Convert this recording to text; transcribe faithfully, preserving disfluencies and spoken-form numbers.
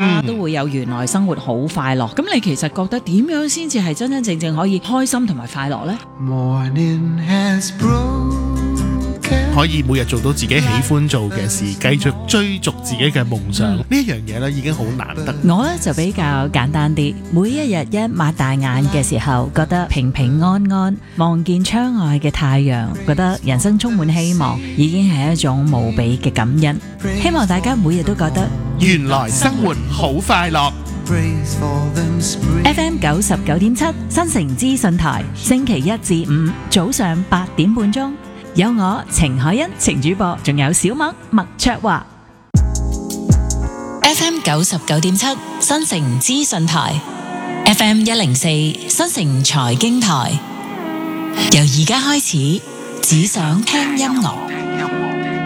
啦，嗯、都會有原來生活好快樂。咁你其實覺得點樣先至係真真正正可以開心同埋快樂呢？ 可以每日做到自己喜歡做嘅事，繼續追逐自己嘅夢想，呢一樣嘢咧已經好難得。 我咧就比較簡單啲，每一日一擘大眼嘅時候，覺得平平安安，望見窗外嘅太陽，覺得人生充滿希望，已經係一種無比嘅感恩。希望大家每日都覺得原來生活好快樂。 F M 九十九點七新城資訊台，星期一至五早上八點半鐘。有我程海欣程主播，仲有小麥麥卓華。F M 九十九點七新城資訊台 ，F M 一零四新城財經台。由而家開始，只想聽音樂。